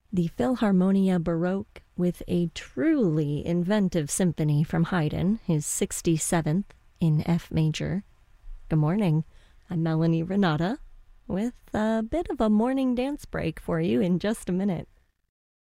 the Philharmonia Baroque with a truly inventive symphony from Haydn, his 67th in F major. Good morning. I'm Melanie Renata with a bit of a morning dance break for you in just a minute.